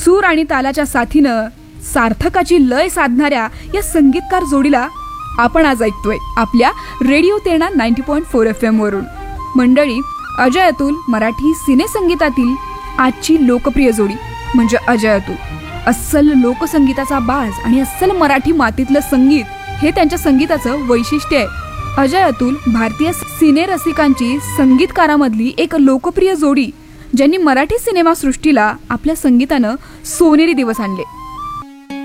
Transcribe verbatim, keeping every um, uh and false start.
सूर आणि तालाच्या साथीनं सार्थकाची लय साधणाऱ्या या संगीतकार जोडीला आपण आज ऐकतोय आपल्या radio Terna ninety point four F M वरून. मंडळी, अजय अतुल मराठी सिनेसंगीतातील आजची लोकप्रिय जोडी म्हणजे अजय अतुल. अस्सल लोकसंगीताचा बाज आणि अस्सल मराठी मातीतलं संगीत हे त्यांच्या संगीताचं वैशिष्ट्य आहे. अजय अतुल भारतीय सिनेरसिकांची संगीतकारामधली एक लोकप्रिय जोडी, ज्यांनी मराठी सिनेमासृष्टीला आपल्या संगीतानं सोनेरी दिवस आणले.